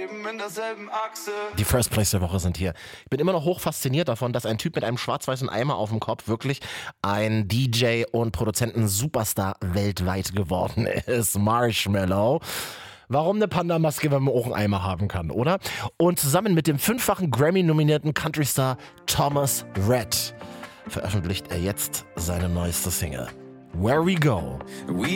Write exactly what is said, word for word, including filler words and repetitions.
schweben in derselben Achse. Die First Place der Woche sind hier. Ich bin immer noch hoch fasziniert davon, dass ein Typ mit einem schwarz-weißen Eimer auf dem Kopf wirklich ein D J und Produzenten-Superstar weltweit geworden ist. Marshmello. Warum eine Panda-Maske, wenn man auch einen Eimer haben kann, oder? Und zusammen mit dem fünffachen Grammy-nominierten Country-Star Thomas Rhett veröffentlicht er jetzt seine neueste Single. Where We Go. We